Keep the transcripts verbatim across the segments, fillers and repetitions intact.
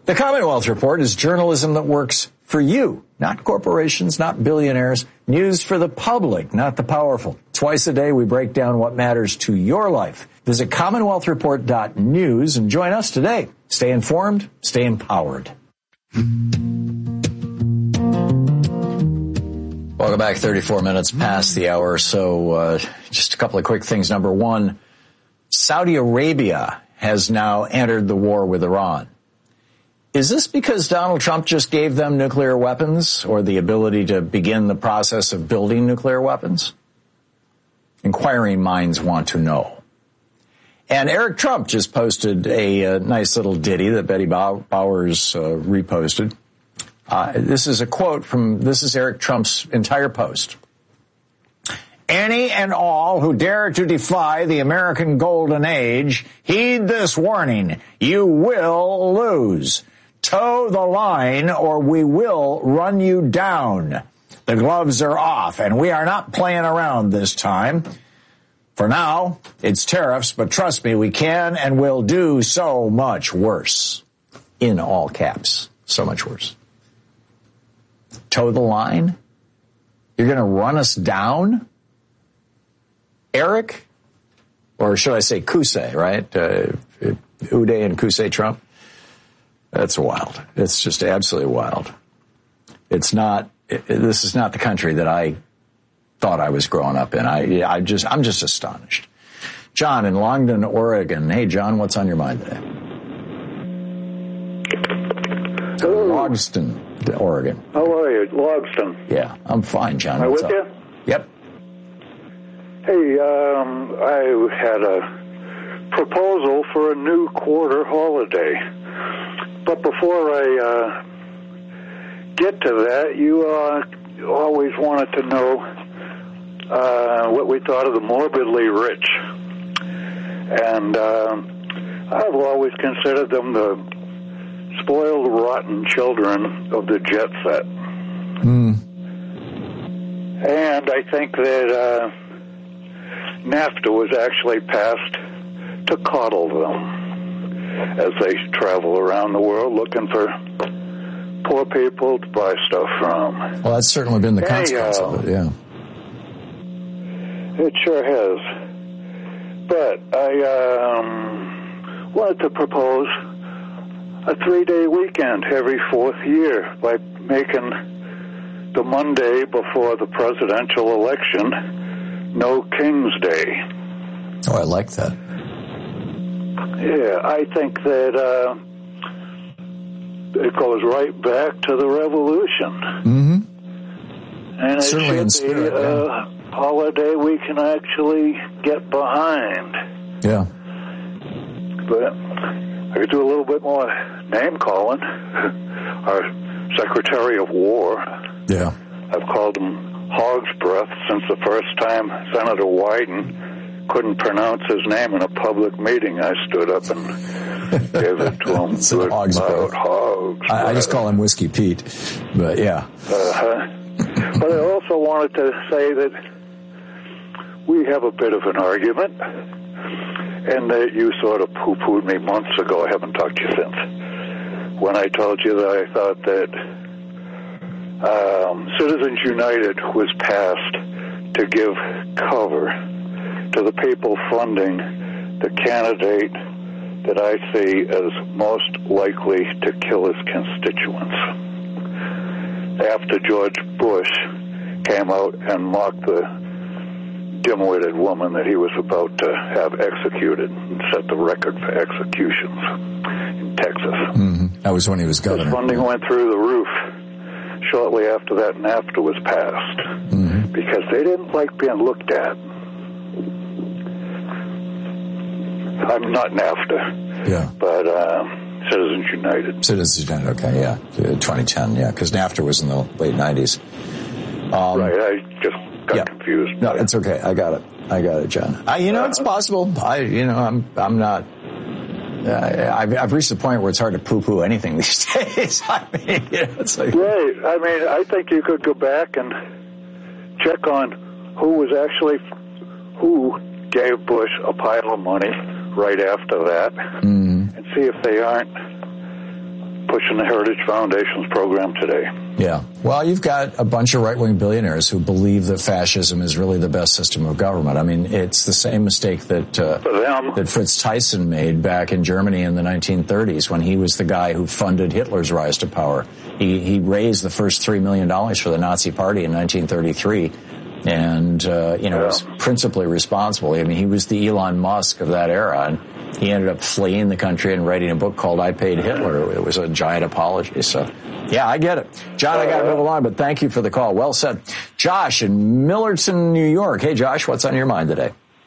The Commonwealth Report is journalism that works for you, not corporations, not billionaires. News for the public, not the powerful. Twice a day, we break down what matters to your life. Visit commonwealth report dot news and join us today. Stay informed, stay empowered. Welcome back. thirty-four minutes past the hour. So uh, just a couple of quick things. Number one, Saudi Arabia has now entered the war with Iran. Is this because Donald Trump just gave them nuclear weapons or the ability to begin the process of building nuclear weapons? Inquiring minds want to know. And Eric Trump just posted a, a nice little ditty that Betty Bowers uh, reposted. Uh, this is a quote from, this is Eric Trump's entire post. Any and all who dare to defy the American golden age, heed this warning. You will lose. Toe the line or we will run you down. The gloves are off and we are not playing around this time. For now, it's tariffs, but trust me, we can and will do so much worse. In all caps, so much worse. Toe the line? You're going to run us down? Eric? Or should I say Kusei, right? Uh, Uday and Kusei Trump? That's wild. It's just absolutely wild. It's not, it, this is not the country that I thought I was growing up in. I, I just, I'm just astonished. John in Longdon, Oregon. Hey, John, what's on your mind today? Hello. Logston, Oregon. How are you? Logston. Yeah, I'm fine, John. Am I what's with up? you? Yep. Hey, um, I had a proposal for a new quarter holiday. But before I uh, get to that, you uh, always wanted to know uh, what we thought of the morbidly rich. And uh, I've always considered them the spoiled, rotten children of the jet set. Mm. And I think that uh, NAFTA was actually passed to coddle them as they travel around the world looking for poor people to buy stuff from. Well, that's certainly been the consequence Anyhow, of it, yeah. It sure has. But I um, wanted to propose a three-day weekend every fourth year by making the Monday before the presidential election no King's Day. Oh, I like that. Yeah, I think that uh, it goes right back to the revolution. Mm-hmm. And it Certainly in should be spirit, a yeah. holiday we can actually get behind. Yeah. But I could do a little bit more name calling. Our Secretary of War. Yeah. I've called him Hog's Breath since the first time Senator Wyden couldn't pronounce his name in a public meeting. I stood up and gave it to him. It's a Hog's Breath. Hog's I, I just call him Whiskey Pete, but yeah. Uh-huh. But I also wanted to say that we have a bit of an argument, and that you sort of poo-pooed me months ago. I haven't talked to you since. When I told you that I thought that um, Citizens United was passed to give cover to the people funding the candidate that I see as most likely to kill his constituents. After George Bush came out and mocked the dim-witted woman that he was about to have executed and set the record for executions in Texas. Mm-hmm. That was when he was governor. His funding went through the roof shortly after that NAFTA was passed, mm-hmm. because they didn't like being looked at. I'm not NAFTA, yeah, but uh, Citizens United. Citizens United, okay, yeah, twenty ten, yeah, because NAFTA was in the late nineties. Um, right, I just got yeah. confused. No, it's okay. I got it. I got it, John. I, you know, uh, it's possible. I, you know, I'm, I'm not. Uh, I've, I've reached the point where it's hard to poo-poo anything these days. I mean, you know, it's like, right. I mean, I think you could go back and check on who was actually who gave Bush a pile of money right after that, mm. and see if they aren't pushing the Heritage Foundation's program today. Yeah. Well, you've got a bunch of right-wing billionaires who believe that fascism is really the best system of government. I mean, it's the same mistake that uh, that Fritz Thyssen made back in Germany in the nineteen thirties when he was the guy who funded Hitler's rise to power. He, he raised the first three million dollars for the Nazi Party in nineteen thirty-three. And, uh, you know, yeah. was principally responsible. I mean, he was the Elon Musk of that era, and he ended up fleeing the country and writing a book called I Paid Hitler. It was a giant apology. So, yeah, I get it. John, I got to move along, but thank you for the call. Well said. Josh in Millerton, New York. Hey, Josh, what's on your mind today?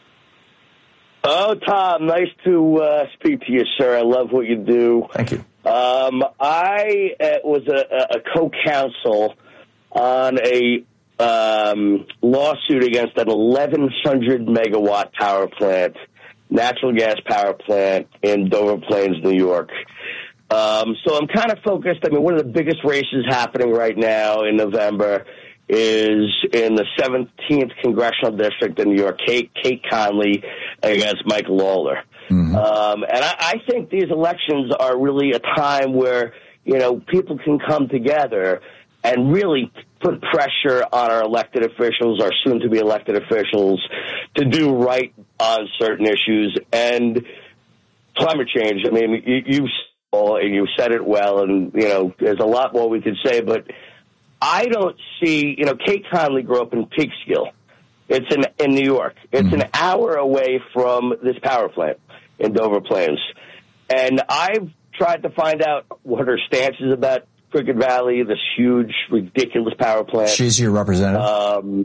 Oh, Tom, nice to uh, speak to you, sir. I love what you do. Thank you. Um, I uh, was a, a co-counsel on a Um, lawsuit against an eleven hundred megawatt power plant, natural gas power plant in Dover Plains, New York. Um, so I'm kind of focused. I mean, one of the biggest races happening right now in November is in the seventeenth Congressional District in New York, Kate, Kate Conley against Mike Lawler. Mm-hmm. Um, and I, I think these elections are really a time where, you know, people can come together and really put pressure on our elected officials, our soon-to-be elected officials, to do right on certain issues. And climate change, I mean, you, you, and you said it well, and, you know, there's a lot more we could say, but I don't see, you know, Kate Conley grew up in Peekskill. It's in, in New York. It's mm-hmm. an hour away from this power plant in Dover Plains. And I've tried to find out what her stance is about Cricket Valley, this huge, ridiculous power plant. She's your representative? Um,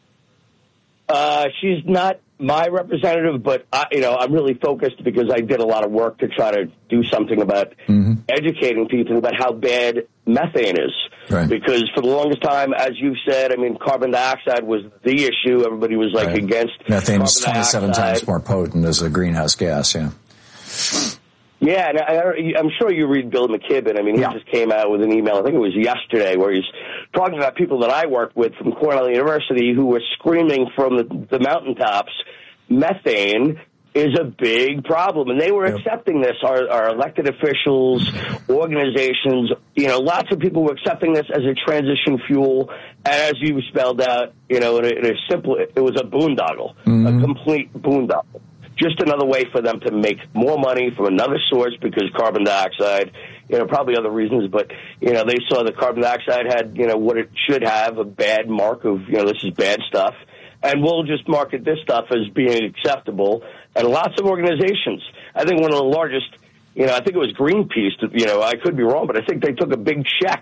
uh, she's not my representative, but, I, you know, I'm really focused because I did a lot of work to try to do something about mm-hmm. educating people about how bad methane is. Right. Because for the longest time, as you've said, I mean, carbon dioxide was the issue. Everybody was, like, right. against methane is twenty-seven dioxide. times more potent as a greenhouse gas, yeah. Yeah, and I, I'm sure you read Bill McKibben. I mean, he yeah. just came out with an email, I think it was yesterday, where he's talking about people that I worked with from Cornell University who were screaming from the, the mountaintops, methane is a big problem. And they were yep. accepting this, our, our elected officials, organizations, you know, lots of people were accepting this as a transition fuel. And as you spelled out, you know, in a, in a simple, it was a boondoggle, mm-hmm. a complete boondoggle. Just another way for them to make more money from another source because carbon dioxide, you know, probably other reasons, but, you know, they saw that carbon dioxide had, you know, what it should have, a bad mark of, you know, this is bad stuff. And we'll just market this stuff as being acceptable. And lots of organizations, I think one of the largest, you know, I think it was Greenpeace, you know, I could be wrong, but I think they took a big check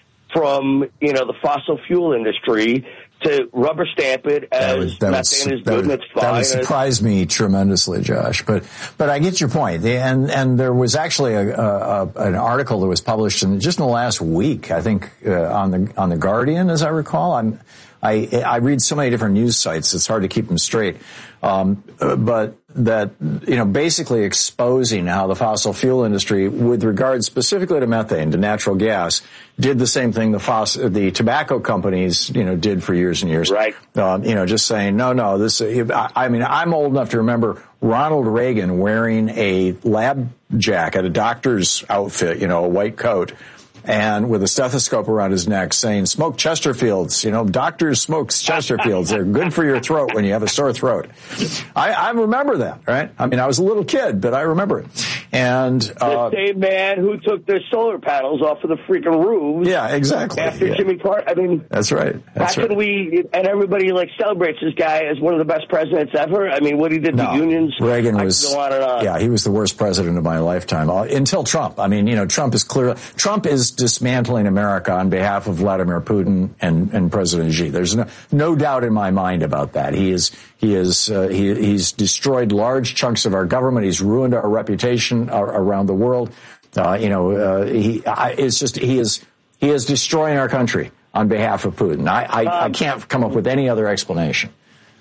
from, you know, the fossil fuel industry to rubber stamp it as that methane is good and it's fine. That would surprise me tremendously, Josh. But but I get your point. And and there was actually a, a, a an article that was published in just in the last week, I think, uh, on the on the Guardian, as I recall. I'm I I read so many different news sites; it's hard to keep them straight. Um, but that, you know, basically exposing how the fossil fuel industry, with regard specifically to methane, to natural gas, did the same thing the fos- the tobacco companies, you know, did for years and years. Right. Um, you know, just saying, no, no, this, I, I mean, I'm old enough to remember Ronald Reagan wearing a lab jacket, a doctor's outfit, you know, a white coat, and with a stethoscope around his neck saying, smoke Chesterfields. You know, doctors smoke Chesterfields. They're good for your throat when you have a sore throat. I, I remember that, right? I mean, I was a little kid, but I remember it. And uh, the same man who took the solar panels off of the freaking roofs. Yeah, exactly. After yeah. Jimmy Carter. I mean, that's right. That's how right. can we, and everybody like celebrates this guy as one of the best presidents ever? I mean, what he did to no, unions. Reagan was, I can go on and on. Yeah, he was the worst president of my lifetime uh, until Trump. I mean, you know, Trump is clear. Trump is dismantling America on behalf of Vladimir Putin and, and President Xi. There's no, no doubt in my mind about that. He is, he is, uh, he, he's destroyed large chunks of our government. He's ruined our reputation uh, around the world. Uh, you know, uh, he, I, it's just, he is, he is destroying our country on behalf of Putin. I, I, um, I can't come up with any other explanation.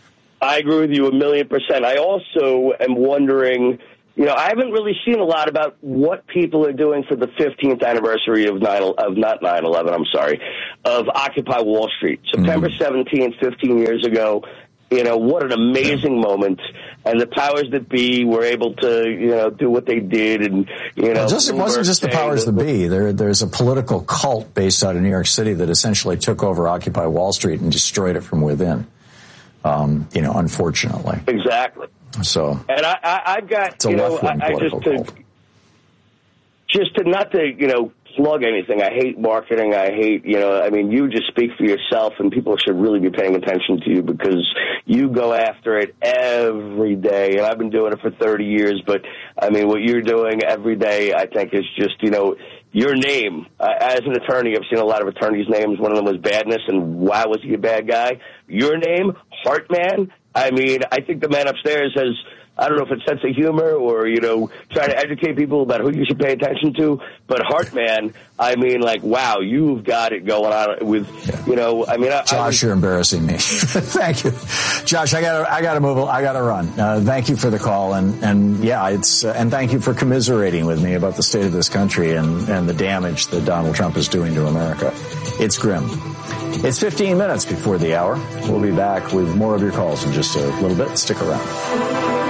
I agree with you a million percent. I also am wondering, you know, I haven't really seen a lot about what people are doing for the fifteenth anniversary of nine, of not nine eleven, I'm sorry, of Occupy Wall Street. September seventeenth, fifteen years ago, You know, what an amazing moment. And the powers that be were able to, you know, do what they did. And, you know, well, just, it wasn't just the powers that be. There, there's a political cult based out of New York City that essentially took over Occupy Wall Street and destroyed it from within. Um, you know, unfortunately. Exactly. So. And I, I, I've got, it's a you know, I, I just to, cult. just to not to, you know, plug anything. I hate marketing. I hate, you know, I mean, you just speak for yourself, and people should really be paying attention to you because you go after it every day. And I've been doing it for thirty years, but I mean, what you're doing every day, I think is just, you know, your name. Uh, as an attorney, I've seen a lot of attorneys' names. One of them was Badness, and wow, was he a bad guy. Your name, Heartman. I mean, I think the man upstairs has, I don't know if it's sense of humor or, you know, trying to educate people about who you should pay attention to. But Heartman, I mean, like, wow, you've got it going on with, you know, I mean, I, Josh, I was, you're embarrassing me. Thank you, Josh. I got, I got to move. I got to run. Uh, thank you for the call, and and yeah, it's uh, and thank you for commiserating with me about the state of this country and and the damage that Donald Trump is doing to America. It's grim. It's fifteen minutes before the hour. We'll be back with more of your calls in just a little bit. Stick around.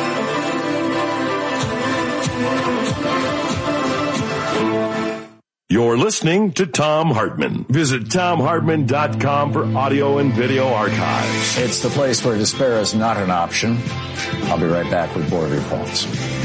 You're listening to Thom Hartmann. Visit Thom Hartmann dot com for audio and video archives. It's the place where despair is not an option. I'll be right back with more of your calls.